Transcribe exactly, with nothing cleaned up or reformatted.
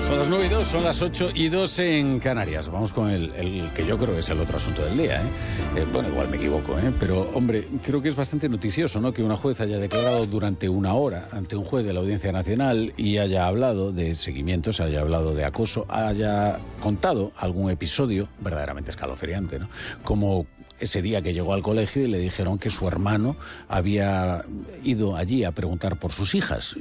Son las nueve y dos, son las ocho y dos en Canarias. Vamos con el, el que yo creo que es el otro asunto del día, ¿eh? Eh, bueno, igual me equivoco, ¿eh? Pero, hombre, creo que es bastante noticioso, ¿no?, que una juez haya declarado durante una hora ante un juez de la Audiencia Nacional y haya hablado de seguimientos, haya hablado de acoso, haya contado algún episodio verdaderamente escalofriante, ¿no? Como ese día que llegó al colegio y le dijeron que su hermano había ido allí a preguntar por sus hijas